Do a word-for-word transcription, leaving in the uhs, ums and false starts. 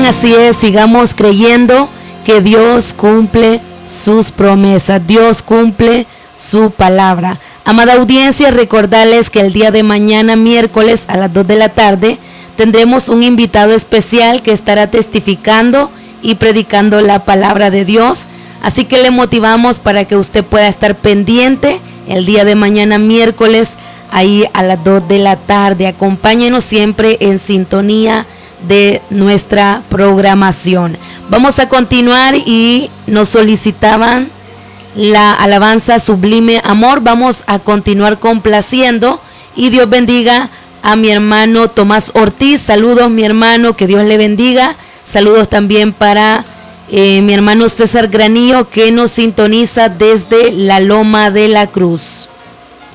Amén, así es, sigamos creyendo que Dios cumple sus promesas, Dios cumple su palabra. Amada audiencia, recordarles que el día de mañana, miércoles a las dos de la tarde, tendremos un invitado especial que estará testificando y predicando la palabra de Dios. Así que le motivamos para que usted pueda estar pendiente el día de mañana, miércoles, ahí a las dos de la tarde. Acompáñenos siempre en sintonía de nuestra programación. Vamos a continuar y nos solicitaban la alabanza Sublime Amor. Vamos a continuar complaciendo y Dios bendiga a mi hermano Tomás Ortiz. Saludos, mi hermano, que Dios le bendiga. Saludos también para eh, mi hermano César Granillo, que nos sintoniza desde la Loma de la Cruz.